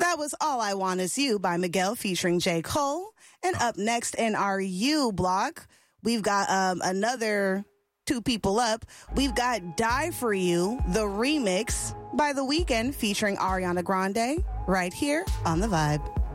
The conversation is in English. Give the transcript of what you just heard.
That was All I Want Is You by Miguel featuring J. Cole. And up next in our You block, we've got another two people up. We've got Die For You, the remix by The Weeknd featuring Ariana Grande, right here on The Vibe.